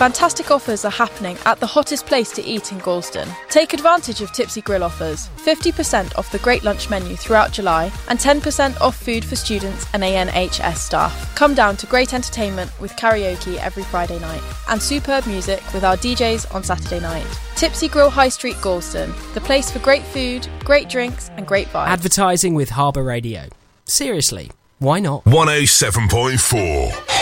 Fantastic offers are happening at the hottest place to eat in Galston. Take advantage of Tipsy Grill offers. 50% off the Great Lunch menu throughout July and 10% off food for students and ANHS staff. Come down to great entertainment with karaoke every Friday night and superb music with our DJs on Saturday night. Tipsy Grill High Street Galston, the place for great food, great drinks and great vibes. Advertising with Harbour Radio. Seriously, why not? 107.4